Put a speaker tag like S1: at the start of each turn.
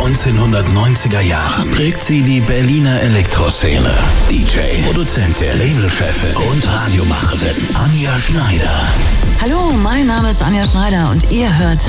S1: 1990er Jahren prägt sie die Berliner Elektroszene. DJ, Produzentin, Labelchefin und Radiomacherin Anja Schneider.
S2: Hallo, mein Name ist Anja Schneider und ihr hört